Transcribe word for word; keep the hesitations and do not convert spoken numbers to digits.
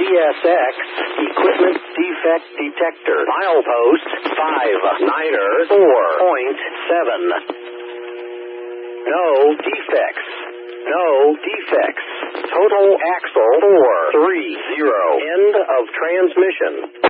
S X, equipment defect detector. Milepost five niner four point seven. No defects. No defects. Total axle four three zero. End of transmission.